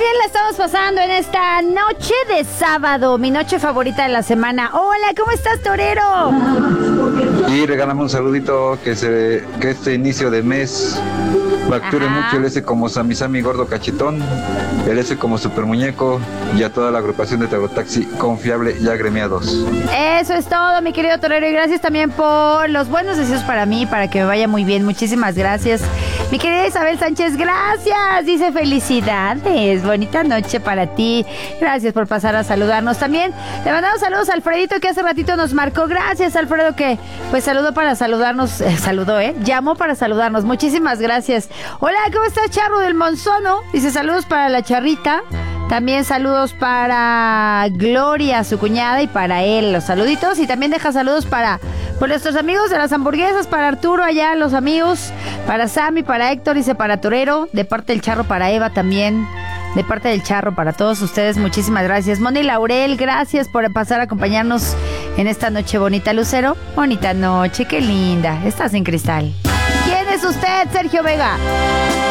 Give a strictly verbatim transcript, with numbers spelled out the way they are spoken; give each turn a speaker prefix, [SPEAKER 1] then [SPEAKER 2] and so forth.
[SPEAKER 1] bien la estamos pasando en esta noche de sábado, mi noche favorita de la semana. Hola, ¿cómo estás, torero?
[SPEAKER 2] Y regálame un saludito, que se que este inicio de mes facture
[SPEAKER 1] Ajá.
[SPEAKER 2] mucho el S como Sami Sami Gordo Cachetón, el S como Super Muñeco y a toda la agrupación de Tagotaxi confiable y agremiados.
[SPEAKER 1] Eso es todo, mi querido torero, y gracias también por los buenos deseos para mí, para que me vaya muy bien. Muchísimas gracias. Mi querida Isabel Sánchez, gracias. Dice felicidades, bonita noche para ti. Gracias por pasar a saludarnos. También le mandamos saludos a Alfredito, que hace ratito nos marcó. Gracias, Alfredo, que pues saludó para saludarnos. Eh, saludó, ¿eh? Llamó para saludarnos. Muchísimas gracias. Hola, ¿cómo estás, Charro del Monzono? Dice saludos para la Charrita. También saludos para Gloria, su cuñada, y para él, los saluditos. Y también deja saludos para por nuestros amigos de las hamburguesas, para Arturo allá, los amigos, para Sammy, para Héctor, dice para Torero, de parte del Charro para Eva también, de parte del Charro para todos ustedes, muchísimas gracias. Moni Laurel, gracias por pasar a acompañarnos en esta noche bonita. Lucero, bonita noche, qué linda, estás en cristal. ¿Quién es usted, Sergio Vega?